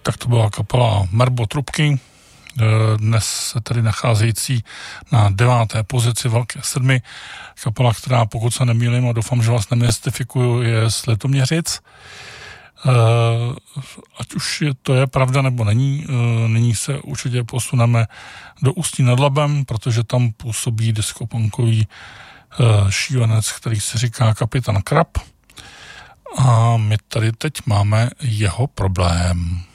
Tak to byla kapela Merbo Trubky, dnes se tedy nacházející na 9. pozici Velké sedmi. Kapela, která, pokud se nemýlím a doufám, že vás nemystifikuju, je z Litoměřic. Ať už to je pravda nebo není, nyní se určitě posuneme do Ústí nad Labem, protože tam působí diskopunkový šílenec, který se říká Kapitan Krab. A my tady teď máme jeho problém.